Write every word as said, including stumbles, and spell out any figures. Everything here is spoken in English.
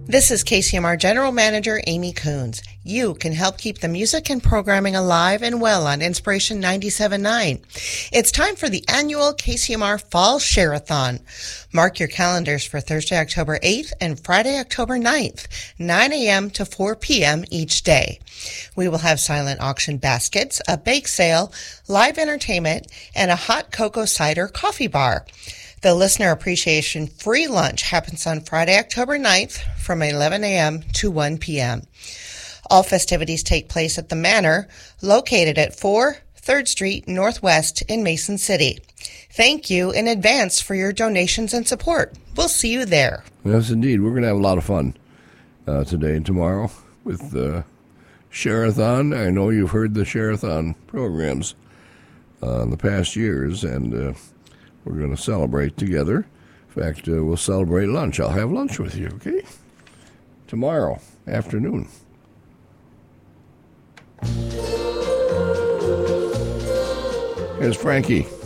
This is K C M R General Manager Amy Coons. You can help keep the music and programming alive and well on Inspiration ninety-seven point nine. It's time for the annual K C M R Fall Share-a-thon. Mark your calendars for Thursday, October eighth and Friday, October ninth, nine a.m. to four p.m. each day. We will have silent auction baskets, a bake sale, live entertainment, and a hot cocoa cider coffee bar. The Listener Appreciation Free Lunch happens on Friday, October ninth from eleven a.m. to one p.m. All festivities take place at the Manor, located at four third Street Northwest in Mason City. Thank you in advance for your donations and support. We'll see you there. Yes, indeed. We're going to have a lot of fun uh, today and tomorrow with the uh, Share-a-thon. I know you've heard the Share-a-thon programs uh, in the past years, and uh, we're going to celebrate together. In fact, uh, we'll celebrate lunch. I'll have lunch with you, okay? Tomorrow afternoon. Here's Frankie.